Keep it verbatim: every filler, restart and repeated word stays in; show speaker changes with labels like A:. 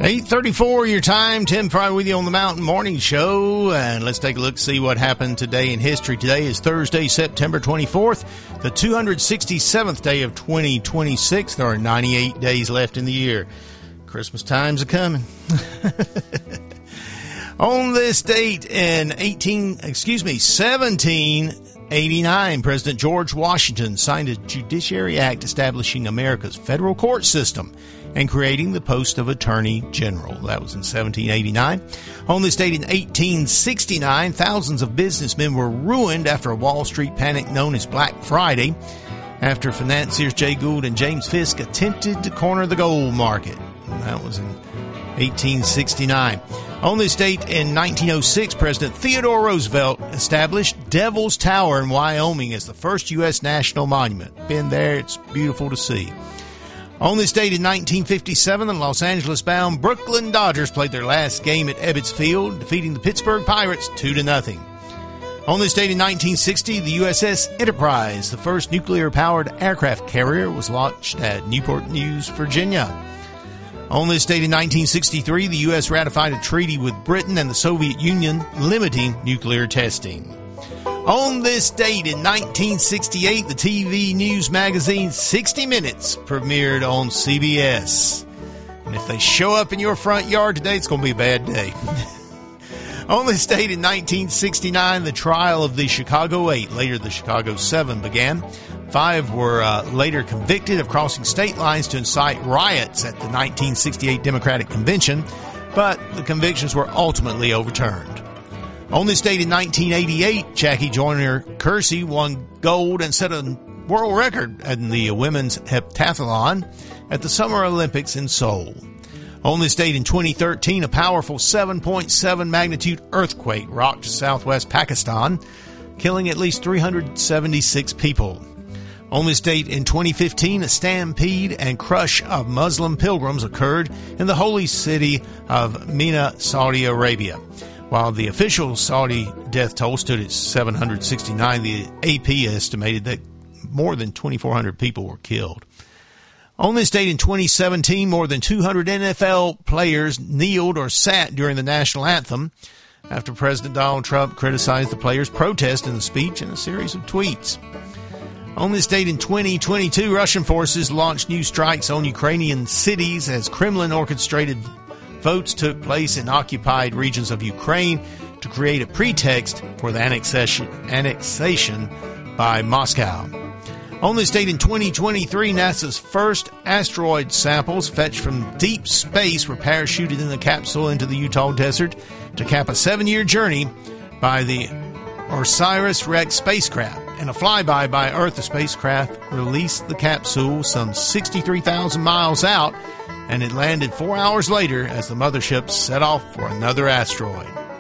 A: eight thirty-four your time. Tim Fry with you on the Mountain Morning Show. And let's take a look, see what happened today in history. Today is Thursday, September twenty-fourth, the two hundred sixty-seventh day of twenty twenty-six. There are ninety-eight days left in the year. Christmas time's a coming. On this date in eighteen, excuse me, seventeen eighty-nine, President George Washington signed a Judiciary Act establishing America's federal court system and creating the post of Attorney General. That was in seventeen eighty-nine. On this date in eighteen sixty-nine, thousands of businessmen were ruined after a Wall Street panic known as Black Friday, after financiers Jay Gould and James Fisk attempted to corner the gold market. And that was in eighteen sixty-nine. On this date in nineteen oh six, President Theodore Roosevelt established Devil's Tower in Wyoming as the first U S national monument. Been there, it's beautiful to see. On this date in nineteen fifty-seven, the Los Angeles-bound Brooklyn Dodgers played their last game at Ebbets Field, defeating the Pittsburgh Pirates two to nothing. On this date in nineteen sixty, the U S S Enterprise, the first nuclear-powered aircraft carrier, was launched at Newport News, Virginia. On this date in nineteen sixty-three, the U S ratified a treaty with Britain and the Soviet Union limiting nuclear testing. On this date in nineteen sixty-eight, the T V news magazine sixty minutes premiered on C B S. And if they show up in your front yard today, it's going to be a bad day. On this date in nineteen sixty-nine, the trial of the Chicago Eight, later the Chicago Seven, began. Five were uh, later convicted of crossing state lines to incite riots at the nineteen sixty-eight Democratic Convention, but the convictions were ultimately overturned. On this date in nineteen eighty-eight, Jackie Joyner-Kersee won gold and set a world record in the women's heptathlon at the Summer Olympics in Seoul. On this date in twenty thirteen, a powerful seven point seven magnitude earthquake rocked southwest Pakistan, killing at least three hundred seventy-six people. On this date in twenty fifteen, a stampede and crush of Muslim pilgrims occurred in the holy city of Mina, Saudi Arabia. While the official Saudi death toll stood at seven hundred sixty-nine, the A P estimated that more than twenty-four hundred people were killed. On this date in twenty seventeen, more than two hundred N F L players kneeled or sat during the national anthem after President Donald Trump criticized the players' protest in a speech and a series of tweets. On this date in twenty twenty-two, Russian forces launched new strikes on Ukrainian cities as Kremlin-orchestrated votes took place in occupied regions of Ukraine to create a pretext for the annexation, annexation by Moscow. On this date in twenty twenty-three, NASA's first asteroid samples fetched from deep space were parachuted in a capsule into the Utah desert to cap a seven-year journey by the OSIRIS-REx spacecraft. In a flyby by Earth, the spacecraft released the capsule some sixty-three thousand miles out, and it landed four hours later as the mothership set off for another asteroid.